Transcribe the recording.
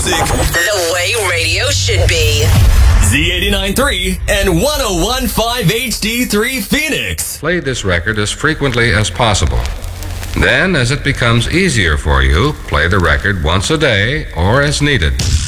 The way radio should be. Z89.3 and 101.5 HD3 Phoenix. Play this record as frequently as possible. Then, as it becomes easier for you, play the record once a day or as needed.